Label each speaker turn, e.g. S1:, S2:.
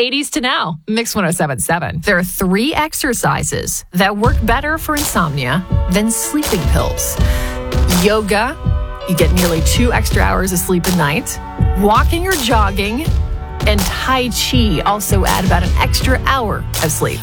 S1: 80s to now. Mix 107.7. There are 3 exercises that work better for insomnia than sleeping pills. Yoga, you get nearly 2 extra hours of sleep a night. Walking or jogging, and Tai Chi also add about an extra hour of sleep.